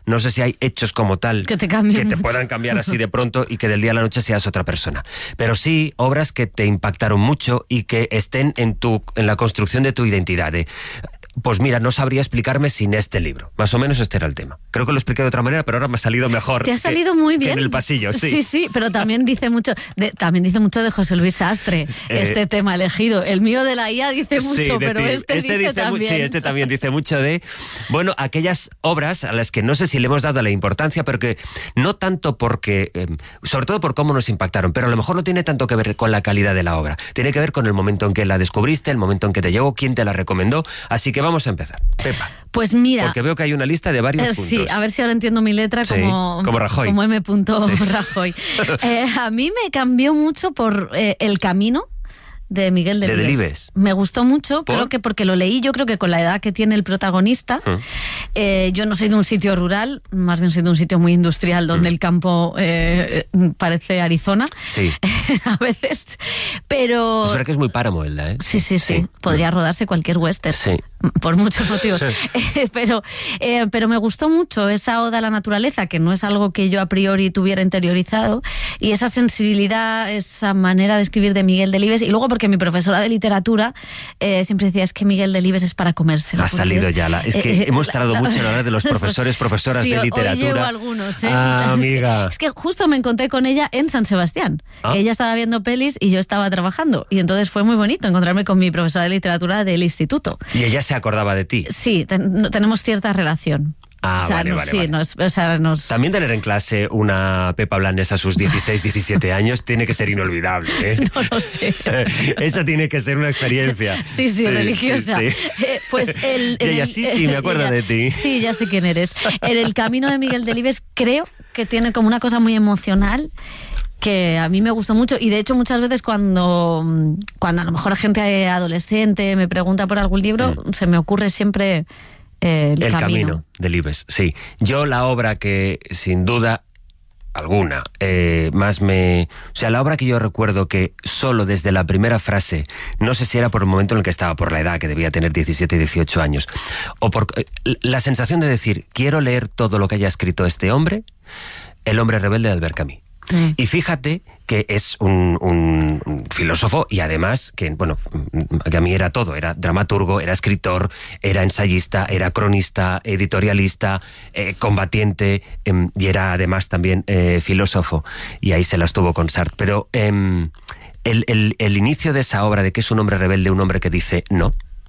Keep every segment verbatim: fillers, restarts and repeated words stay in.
no sé si hay hechos como tal que te, que te puedan cambiar así de pronto y que del día a la noche seas otra persona. Pero sí obras que te impactaron mucho y que estén en, tu, en la construcción de tu identidad. De, pues mira, no sabría explicarme sin este libro. Más o menos este era el tema. Creo que lo expliqué de otra manera, pero ahora me ha salido mejor. Te ha salido que, muy bien. Que en el pasillo, sí. Sí, sí, pero también dice mucho de, también dice mucho de José Luis Sastre, eh, este tema elegido. El mío de la I A dice mucho, sí, pero ti. este, este dice, dice también. Sí, este también dice mucho de, bueno, aquellas obras a las que no sé si le hemos dado la importancia, pero que no tanto porque, eh, sobre todo por cómo nos impactaron, pero a lo mejor no tiene tanto que ver con la calidad de la obra. Tiene que ver con el momento en que la descubriste, el momento en que te llegó, quién te la recomendó. Así que vamos a empezar. Pepa. Pues mira... Porque veo que hay una lista de varios eh, puntos. Sí, a ver si ahora entiendo mi letra sí, como, como Rajoy. Como M. Sí. Rajoy. Eh, a mí me cambió mucho por eh, El camino de Miguel Delibes. De Delibes. Me gustó mucho, ¿Por? creo que porque lo leí, yo creo que con la edad que tiene el protagonista. ¿Mm? Eh, yo no soy de un sitio rural, más bien soy de un sitio muy industrial donde ¿Mm? el campo eh, parece Arizona. Sí. A veces. Pero... Es verdad que es muy páramo, Elda, ¿eh? Sí, sí, sí. sí. Podría rodarse cualquier western. Sí. Por muchos motivos. eh, pero, eh, pero me gustó mucho esa oda a la naturaleza, que no es algo que yo a priori tuviera interiorizado, y esa sensibilidad, esa manera de escribir de Miguel Delibes, y luego porque mi profesora de literatura eh, siempre decía, es que Miguel Delibes es para comérselo. Ha salido es, ya. La, es que eh, hemos tardado mucho en hablar de los profesores, profesoras sí, de literatura. Hoy llevo algunos, ¿eh? Ah, amiga. Es que, es que justo me encontré con ella en San Sebastián. ¿Ah? Ella estaba viendo pelis y yo estaba trabajando, y entonces fue muy bonito encontrarme con mi profesora de literatura del instituto. ¿Y ella se acordaba de ti? Sí, ten, tenemos cierta relación. Ah, o sea, vale, nos, vale, sí, vale. Nos, o sea, nos... También tener en clase una Pepa Blanes a sus dieciséis, diecisiete años tiene que ser inolvidable, ¿eh? No lo sé. Eso tiene que ser una experiencia. Sí, sí, sí religiosa. Sí, sí. Eh, pues el, y ella, el, sí, sí, me acuerdo ella, de ti. Sí, ya sé quién eres. En El camino de Miguel Delibes creo que tiene como una cosa muy emocional que a mí me gustó mucho, y de hecho muchas veces cuando, cuando a lo mejor gente adolescente me pregunta por algún libro, mm. se me ocurre siempre... Eh, el, el camino. camino de Delibes, sí. Yo la obra que sin duda alguna eh, más me... O sea, la obra que yo recuerdo que solo desde la primera frase, no sé si era por el momento en el que estaba, por la edad, que debía tener diecisiete, dieciocho años, o por eh, la sensación de decir, quiero leer todo lo que haya escrito este hombre, El hombre rebelde de Albert Camus. Mm. Y fíjate que es un, un, un filósofo, y además que, bueno, que a mí era todo, era dramaturgo, era escritor, era ensayista, era cronista, editorialista, eh, combatiente, eh, y era además también eh, filósofo, y ahí se las tuvo con Sartre. Pero eh, el, el, el inicio de esa obra de que es un hombre rebelde, un hombre que dice no,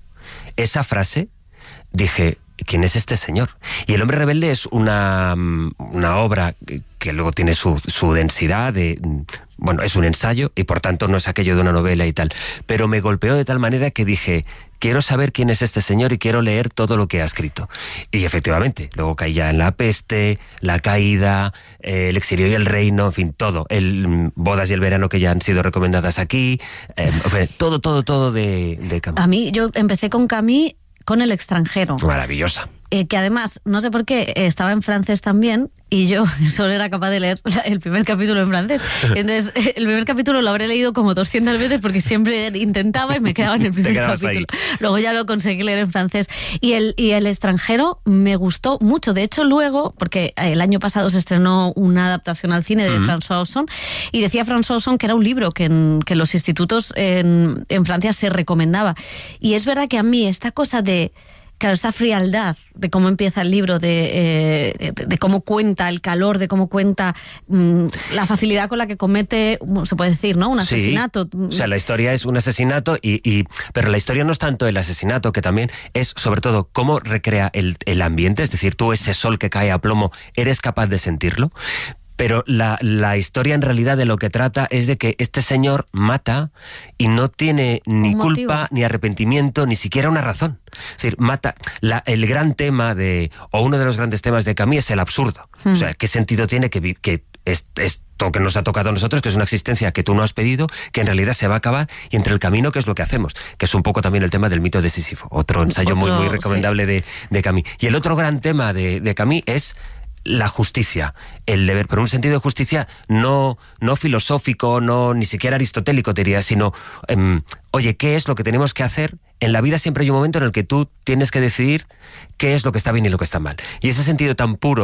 esa frase, dije... ¿Quién es este señor? Y El hombre rebelde es una, una obra que luego tiene su, su densidad, de, bueno, es un ensayo y por tanto no es aquello de una novela y tal. Pero me golpeó de tal manera que dije, quiero saber quién es este señor y quiero leer todo lo que ha escrito. Y efectivamente, luego caí ya en La peste, La caída, eh, El exilio y el reino, en fin, todo. El Bodas y el verano, que ya han sido recomendadas aquí. Eh, todo, todo, todo de, de Camus. A mí, yo empecé con Camus con El extranjero. Maravillosa. Eh, que además, no sé por qué, eh, estaba en francés también, y yo solo era capaz de leer el primer capítulo en francés. Entonces, el primer capítulo lo habré leído como doscientas veces porque siempre intentaba y me quedaba en el primer capítulo. Ahí. Luego ya lo conseguí leer en francés. Y el, y el extranjero me gustó mucho. De hecho, luego, porque el año pasado se estrenó una adaptación al cine de uh-huh. François Ozon, y decía François Ozon que era un libro que en, que en los institutos en, en Francia se recomendaba. Y es verdad que a mí esta cosa de... Claro, esta frialdad de cómo empieza el libro, de, eh, de, de cómo cuenta el calor, de cómo cuenta mmm, la facilidad con la que comete, se puede decir, ¿no? Un asesinato. Sí. O sea, la historia es un asesinato, y, y pero la historia no es tanto el asesinato, que también es, sobre todo, cómo recrea el, el ambiente. Es decir, tú ese sol que cae a plomo, ¿eres capaz de sentirlo? Pero la, la historia en realidad de lo que trata es de que este señor mata y no tiene ni culpa, ni arrepentimiento, ni siquiera una razón. Es decir, mata. La, el gran tema de, o uno de los grandes temas de Camus es el absurdo. Hmm. O sea, ¿qué sentido tiene que, que es, esto que nos ha tocado a nosotros, que es una existencia que tú no has pedido, que en realidad se va a acabar, y entre el camino, ¿qué es lo que hacemos? Que es un poco también el tema del mito de Sísifo. Otro ensayo otro, muy, muy recomendable sí. de, de Camus. Y el otro gran tema de, de Camus es la justicia, el deber, pero un sentido de justicia no, no filosófico, no ni siquiera aristotélico, te diría, sino, eh, oye, ¿qué es lo que tenemos que hacer? En la vida siempre hay un momento en el que tú tienes que decidir qué es lo que está bien y lo que está mal. Y ese sentido tan puro